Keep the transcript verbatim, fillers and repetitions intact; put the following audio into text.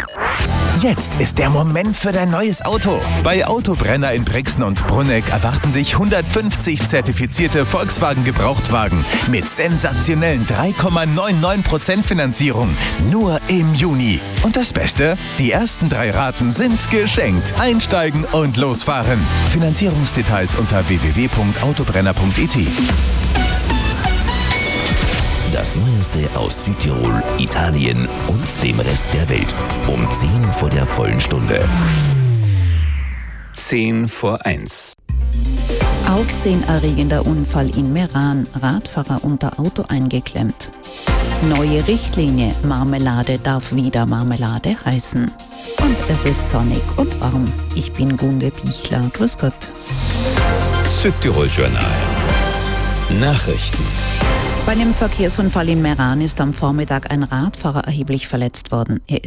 Jetzt ist der Moment für dein neues Auto. Bei Autobrenner in Brixen und Brunegg erwarten dich hundertfünfzig zertifizierte Volkswagen-Gebrauchtwagen mit sensationellen drei Komma neunundneunzig Prozent Finanzierung. Nur im Juni. Und das Beste? Die ersten drei Raten sind geschenkt. Einsteigen und losfahren. Finanzierungsdetails unter w w w punkt autobrenner punkt i t. Das Neueste aus Südtirol, Italien und dem Rest der Welt. Um zehn vor der vollen Stunde. zehn vor eins. Aufsehenerregender Unfall in Meran. Radfahrer unter Auto eingeklemmt. Neue Richtlinie. Marmelade darf wieder Marmelade heißen. Und es ist sonnig und warm. Ich bin Gunde Bichler. Grüß Gott. Südtirol Journal. Nachrichten. Bei einem Verkehrsunfall in Meran ist am Vormittag ein Radfahrer erheblich verletzt worden. Er